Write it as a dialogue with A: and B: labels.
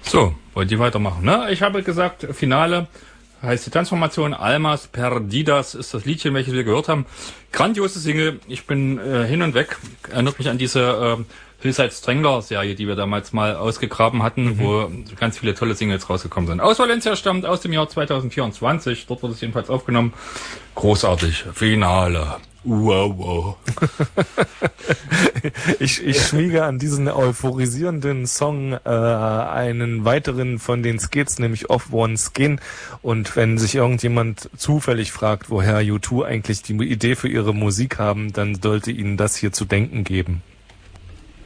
A: So, wollt ihr weitermachen, ne? Ich habe gesagt, Finale heißt die Transformation. Almas Perdidas ist das Liedchen, welches wir gehört haben. Grandiose Single. Ich bin hin und weg. Erinnert mich an diese Hillside Strangler Serie, die wir damals mal ausgegraben hatten, wo ganz viele tolle Singles rausgekommen sind. Aus Valencia stammt aus dem Jahr 2024. Dort wurde es jedenfalls aufgenommen. Großartig. Finale. Wow.
B: Ich schmiege an diesen euphorisierenden Song einen weiteren von den Skits, nämlich Off One Skin. Und wenn sich irgendjemand zufällig fragt, woher U2 eigentlich die Idee für ihre Musik haben, dann sollte ihnen das hier zu denken geben.